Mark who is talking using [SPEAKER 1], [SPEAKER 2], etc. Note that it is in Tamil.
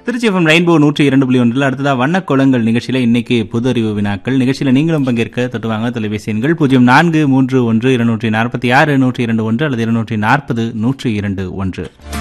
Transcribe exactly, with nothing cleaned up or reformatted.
[SPEAKER 1] திருச்சி எஃப்எம் ரெயின்போ நூற்றி இரண்டு புள்ளி ஒன்றில் அடுத்ததா வண்ணக்கோலங்கள் நிகழ்ச்சியில இன்னைக்கு பொது அறிவு வினாக்கள் நிகழ்ச்சியில நீங்களும் பங்கேற்க தொட்டுவாங்க. தொலைபேசி எண்கள் பூஜ்ஜியம் நான்கு மூன்று ஒன்று இருநூற்றி நாற்பத்தி ஆறு நூற்றி இரண்டு ஒன்று அல்லது இருநூற்றி நாற்பது நூற்றி இரண்டு ஒன்று.